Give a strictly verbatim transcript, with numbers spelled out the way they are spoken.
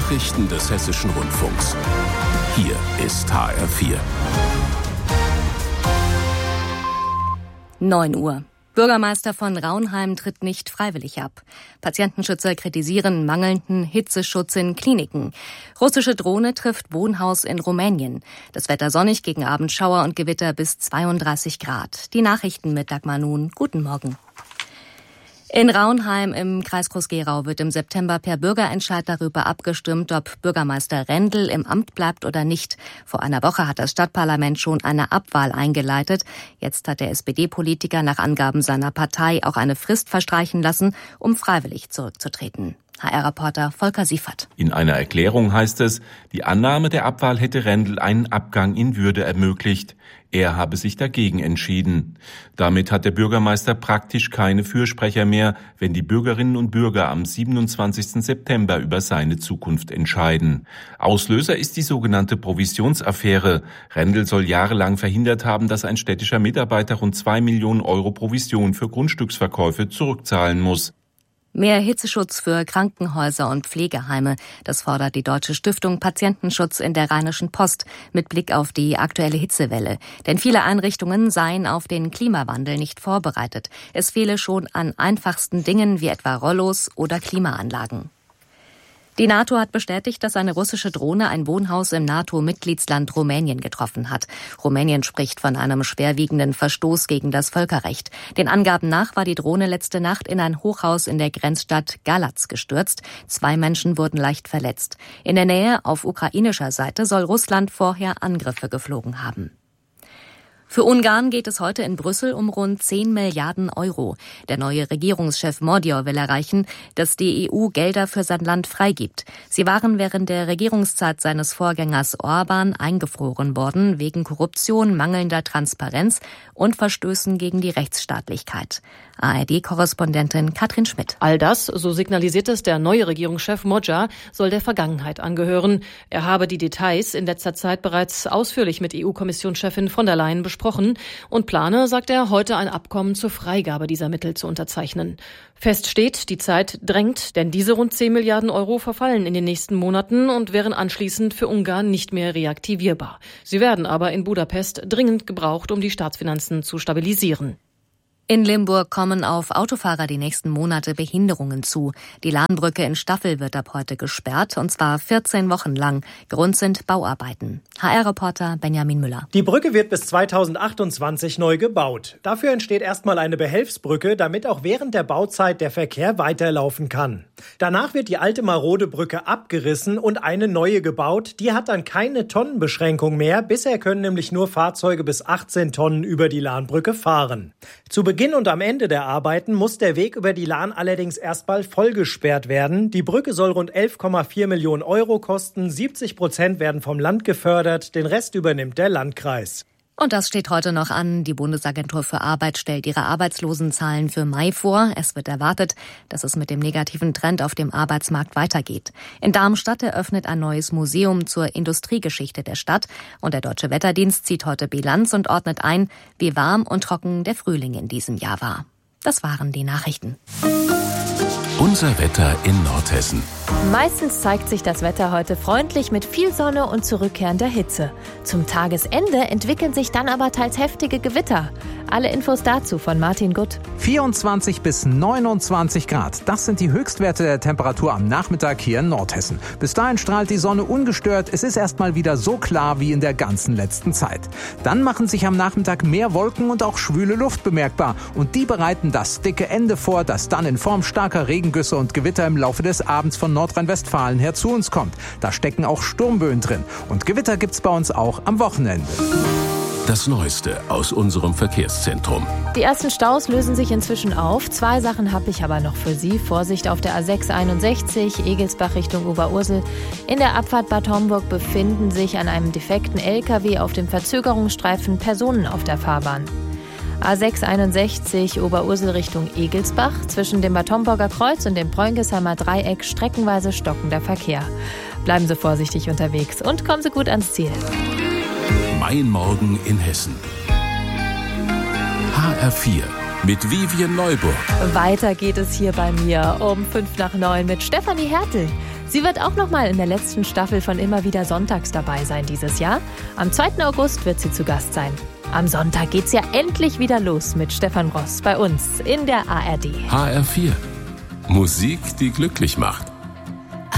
Nachrichten des Hessischen Rundfunks. Hier ist H R vier. neun Uhr. Bürgermeister von Raunheim tritt nicht freiwillig ab. Patientenschützer kritisieren mangelnden Hitzeschutz in Kliniken. Russische Drohne trifft Wohnhaus in Rumänien. Das Wetter sonnig, gegen Abend Schauer und Gewitter bis zweiunddreißig Grad. Die Nachrichten mit Dagmar Nun. Guten Morgen. In Raunheim im Kreis Groß-Gerau wird im September per Bürgerentscheid darüber abgestimmt, ob Bürgermeister Rendel im Amt bleibt oder nicht. Vor einer Woche hat das Stadtparlament schon eine Abwahl eingeleitet. Jetzt hat der S P D-Politiker nach Angaben seiner Partei auch eine Frist verstreichen lassen, um freiwillig zurückzutreten. H R-Reporter Volker Siefert. In einer Erklärung heißt es, die Annahme der Abwahl hätte Rendel einen Abgang in Würde ermöglicht. Er habe sich dagegen entschieden. Damit hat der Bürgermeister praktisch keine Fürsprecher mehr, wenn die Bürgerinnen und Bürger am siebenundzwanzigsten September über seine Zukunft entscheiden. Auslöser ist die sogenannte Provisionsaffäre. Rendel soll jahrelang verhindert haben, dass ein städtischer Mitarbeiter rund zwei Millionen Euro Provision für Grundstücksverkäufe zurückzahlen muss. Mehr Hitzeschutz für Krankenhäuser und Pflegeheime. Das fordert die Deutsche Stiftung Patientenschutz in der Rheinischen Post mit Blick auf die aktuelle Hitzewelle. Denn viele Einrichtungen seien auf den Klimawandel nicht vorbereitet. Es fehle schon an einfachsten Dingen wie etwa Rollos oder Klimaanlagen. Die NATO hat bestätigt, dass eine russische Drohne ein Wohnhaus im NATO-Mitgliedsland Rumänien getroffen hat. Rumänien spricht von einem schwerwiegenden Verstoß gegen das Völkerrecht. Den Angaben nach war die Drohne letzte Nacht in ein Hochhaus in der Grenzstadt Galați gestürzt. Zwei Menschen wurden leicht verletzt. In der Nähe auf ukrainischer Seite soll Russland vorher Angriffe geflogen haben. Für Ungarn geht es heute in Brüssel um rund zehn Milliarden Euro. Der neue Regierungschef Modior will erreichen, dass die E U Gelder für sein Land freigibt. Sie waren während der Regierungszeit seines Vorgängers Orban eingefroren worden, wegen Korruption, mangelnder Transparenz und Verstößen gegen die Rechtsstaatlichkeit. A R D-Korrespondentin Katrin Schmidt. All das, so signalisiert es der neue Regierungschef Magyar, soll der Vergangenheit angehören. Er habe die Details in letzter Zeit bereits ausführlich mit E U-Kommissionschefin von der Leyen besprochen und plane, sagt er, heute ein Abkommen zur Freigabe dieser Mittel zu unterzeichnen. Fest steht, die Zeit drängt, denn diese rund zehn Milliarden Euro verfallen in den nächsten Monaten und wären anschließend für Ungarn nicht mehr reaktivierbar. Sie werden aber in Budapest dringend gebraucht, um die Staatsfinanzen zu stabilisieren. In Limburg kommen auf Autofahrer die nächsten Monate Behinderungen zu. Die Lahnbrücke in Staffel wird ab heute gesperrt, und zwar vierzehn Wochen lang. Grund sind Bauarbeiten. H R-Reporter Benjamin Müller. Die Brücke wird bis zweitausendachtundzwanzig neu gebaut. Dafür entsteht erstmal eine Behelfsbrücke, damit auch während der Bauzeit der Verkehr weiterlaufen kann. Danach wird die alte marode Brücke abgerissen und eine neue gebaut. Die hat dann keine Tonnenbeschränkung mehr. Bisher können nämlich nur Fahrzeuge bis achtzehn Tonnen über die Lahnbrücke fahren. Zu Beginn und am Ende der Arbeiten muss der Weg über die Lahn allerdings erstmal vollgesperrt werden. Die Brücke soll rund elf Komma vier Millionen Euro kosten. siebzig Prozent werden vom Land gefördert, den Rest übernimmt der Landkreis. Und das steht heute noch an. Die Bundesagentur für Arbeit stellt ihre Arbeitslosenzahlen für Mai vor. Es wird erwartet, dass es mit dem negativen Trend auf dem Arbeitsmarkt weitergeht. In Darmstadt eröffnet ein neues Museum zur Industriegeschichte der Stadt. Und der Deutsche Wetterdienst zieht heute Bilanz und ordnet ein, wie warm und trocken der Frühling in diesem Jahr war. Das waren die Nachrichten. Unser Wetter in Nordhessen. Meistens zeigt sich das Wetter heute freundlich mit viel Sonne und zurückkehrender Hitze. Zum Tagesende entwickeln sich dann aber teils heftige Gewitter. Alle Infos dazu von Martin Gutt. vierundzwanzig bis neunundzwanzig Grad. Das sind die Höchstwerte der Temperatur am Nachmittag hier in Nordhessen. Bis dahin strahlt die Sonne ungestört. Es ist erstmal wieder so klar wie in der ganzen letzten Zeit. Dann machen sich am Nachmittag mehr Wolken und auch schwüle Luft bemerkbar. Und die bereiten das dicke Ende vor, das dann in Form starker Regengüsse und Gewitter im Laufe des Abends von Nordrhein-Westfalen her zu uns kommt. Da stecken auch Sturmböen drin. Und Gewitter gibt's bei uns auch am Wochenende. Das Neueste aus unserem Verkehrszentrum. Die ersten Staus lösen sich inzwischen auf. Zwei Sachen habe ich aber noch für Sie. Vorsicht auf der A sechs einundsechzig, Egelsbach Richtung Oberursel. In der Abfahrt Bad Homburg befinden sich an einem defekten L K W auf dem Verzögerungsstreifen Personen auf der Fahrbahn. A sechs einundsechzig Oberursel Richtung Egelsbach. Zwischen dem Bad Homburger Kreuz und dem Preungesheimer Dreieck streckenweise stockender Verkehr. Bleiben Sie vorsichtig unterwegs und kommen Sie gut ans Ziel. Mein Morgen in Hessen. H R vier mit Vivian Neuburg. Weiter geht es hier bei mir um fünf nach neun mit Stefanie Hertel. Sie wird auch noch mal in der letzten Staffel von Immer wieder sonntags dabei sein dieses Jahr. Am zweiten August wird sie zu Gast sein. Am Sonntag geht's ja endlich wieder los mit Stefan Ross bei uns in der A R D. H R vier. Musik, die glücklich macht.